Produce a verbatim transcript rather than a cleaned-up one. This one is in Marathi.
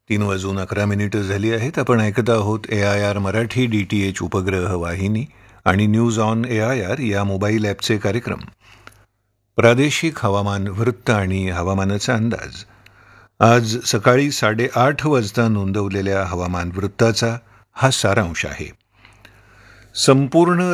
तीन वाजून अकरा मिनिटं झाली आहेत. आपण ऐकत आहोत ए I R Marathi D T H उपग्रह वाहिनी आणि news on A I R या मोबाईल ॲपचे कार्यक्रम. प्रादेशिक हवामान वृत्त आणि हवामानाचा अंदाज. आज सकाळी साडेआठ वाजता नोंदवलेल्या हवामान वृत्ताचा हा सारांश आहे. संपूर्ण